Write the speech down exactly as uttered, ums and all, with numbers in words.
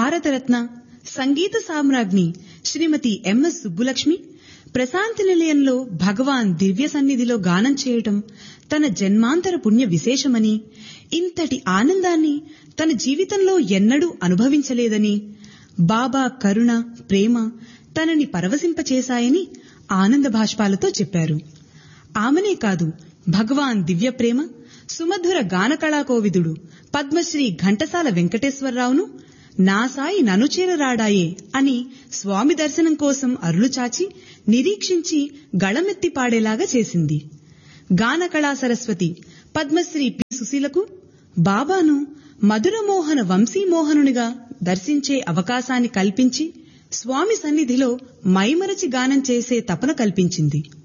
భారతరత్న సంగీత సామ్రాజ్ఞి శ్రీమతి MS Subbulakshmi Prashanti నిలయంలో భగవాన్ దివ్య సన్నిధిలో గానం చేయటం తన జన్మాంతర పుణ్య విశేషమని, ఇంతటి ఆనందాన్ని తన జీవితంలో ఎన్నడూ అనుభవించలేదని, బాబా కరుణ, ప్రేమ తనని పరవశింపచేశాయని ఆనంద భాష్పాలతో చెప్పారు. ఆమెనే కాదు, భగవాన్ దివ్య ప్రేమ సుమధుర గాన కళాకోవిదుడు పద్మశ్రీ ఘంటసాల వెంకటేశ్వరరావును నా సాయి ననుచేరరాడాయే అని స్వామి దర్శనం కోసం అరులుచాచి నిరీక్షించి గళమెత్తి పాడేలాగా చేసింది. గాన కళా సరస్వతి పద్మశ్రీ పి సుశీలకు బాబాను మధురమోహన వంశీమోహనునిగా దర్శించే అవకాశాన్ని కల్పించి స్వామి సన్నిధిలో మైమరచి గానం చేసే తపన కల్పించింది.